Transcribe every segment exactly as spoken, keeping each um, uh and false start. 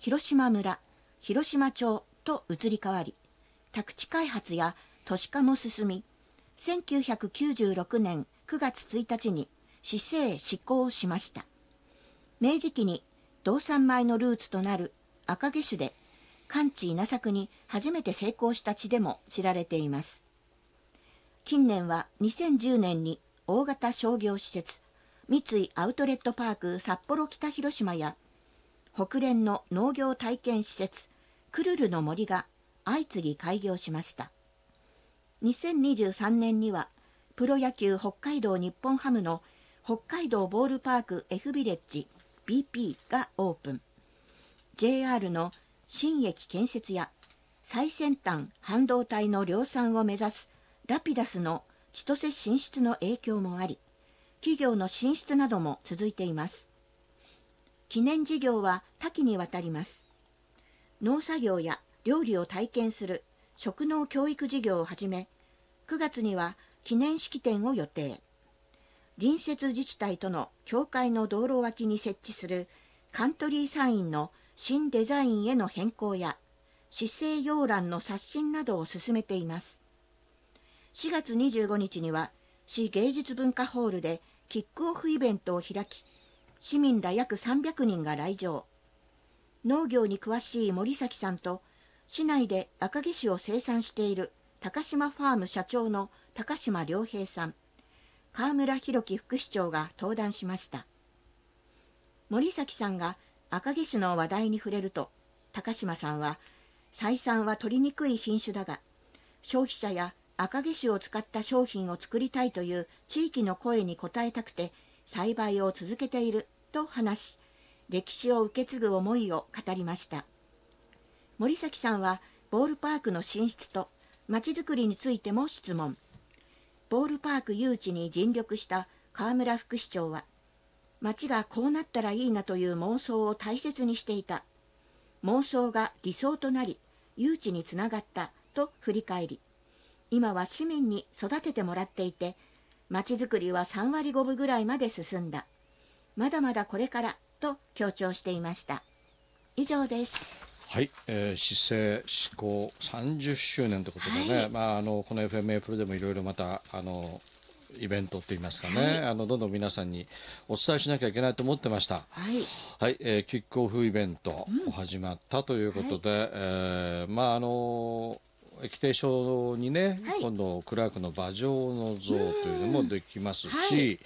広島村、広島町と移り変わり、宅地開発や都市化も進み、せんきゅうひゃくきゅうじゅうろくねんくがつついたちに市政へ施行しました。明治期に道産米のルーツとなる赤毛種で寒地稲作に初めて成功した地でも知られています。近年はにせんじゅうねんに大型商業施設三井アウトレットパーク札幌北広島や北連の農業体験施設クルルの森が相次ぎ開業しました。にせんにじゅうさんねんにはプロ野球北海道日本ハムの北海道ボールパーク F ビレッジ ビーピー がオープン。 ジェイアール の新駅建設や最先端半導体の量産を目指すラピダスの千歳進出の影響もあり、企業の進出なども続いています。記念事業は多岐にわたります。農作業や料理を体験する食農教育事業をはじめ、くがつには記念式典を予定。隣接自治体との境界の道路脇に設置するカントリーサインの新デザインへの変更や市政要覧の刷新などを進めています。しがつにじゅうごにちには市芸術文化ホールでキックオフイベントを開き、市民ら約さんびゃくにんが来場。農業に詳しい森崎さんと市内で赤毛種を生産している高島ファーム社長の高島良平さん、川村弘樹副市長が登壇しました。森崎さんが赤毛種の話題に触れると、高島さんは採算は取りにくい品種だが、消費者や赤毛種を使った商品を作りたいという地域の声に応えたくて栽培を続けていると話し、歴史を受け継ぐ思いを語りました。森崎さんはボールパークの進出とまちづくりについても質問。ボールパーク誘致に尽力した川村副市長は、町がこうなったらいいなという妄想を大切にしていた。妄想が理想となり誘致につながったと振り返り、今は市民に育ててもらっていて、まちづくりはさんわりごぶぐらいまで進んだ。まだまだこれからと強調していました。以上です。 はい、えー、市政施行さんじゅっしゅうねんということでね、はい、まあ、あのこの エフエムエー プロでもいろいろまたあのイベントって言いますかね、はい、あのどんどん皆さんにお伝えしなきゃいけないと思ってました。はい、はい、えー、キックオフイベント始まったということで、うん、はい、えー、まああの駅停所にね、はい、今度クラークの馬上の像というのもできますし、はい、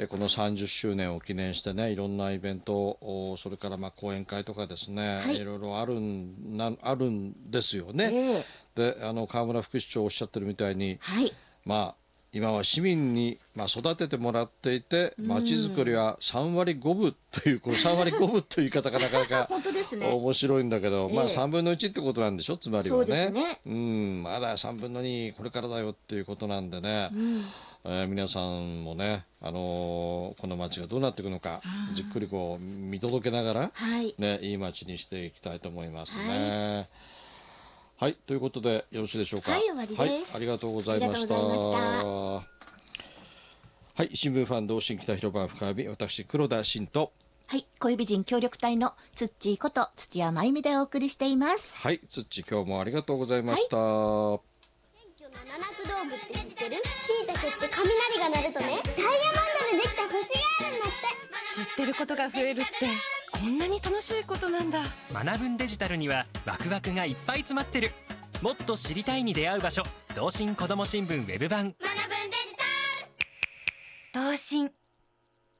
このさんじゅっしゅうねんを記念してね、いろんなイベント、それからまあ講演会とかですね、はい、いろいろあるんなあるんですよね。えー、で、あの川村副市長おっしゃってるみたいに、はい、まあ今は市民にまあ育ててもらっていて、まちづくりはさんわりごぶという、このさんわりごぶという言い方がなかなか本当ですね、面白いんだけど、えー、まあさんぶんのいちってことなんでしょ、つまりはね。そうですね、うん、まださんぶんのにこれからだよっていうことなんでね、うん、えー、皆さんもね、あのー、この街がどうなっていくのかじっくりこう見届けながら、はい、ね、いい街にしていきたいと思いますね。はい、はい、ということでよろしいでしょうか。はい、終わりです。はい、ありがとうございました。はい、新聞ファン同心北広場深編み、私黒田真と、 はい、恋美人協力隊のつっちーこと土屋真由美でお送りしています。 はい、つっちー今日もありがとうございました。はい、 七つ道具って知ってる？しいたけって雷が鳴るとね、ダイヤモンドでできた星があるんだって。 知ってることが増えるってこんなに楽しいことなんだ。 学ぶんデジタルにはワクワクがいっぱい詰まってる。もっと知りたいに出会う場所、同心こども新聞ウェブ版。 学ぶんデジタル。 同心